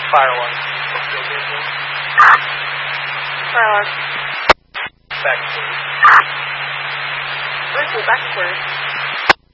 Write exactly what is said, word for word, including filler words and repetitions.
Fire alarm. Fire alarm. Back to quarters. Where's the back quarters?